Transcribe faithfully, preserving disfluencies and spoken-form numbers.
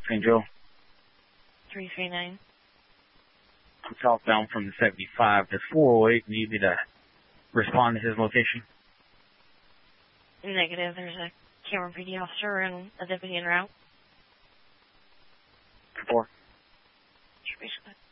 Saint Joe. three three nine. I'm southbound from the seventy-five to four oh eight. Need me to respond to his location? Negative. There's a camera P D officer and a deputy en route. Four. Sure, basically.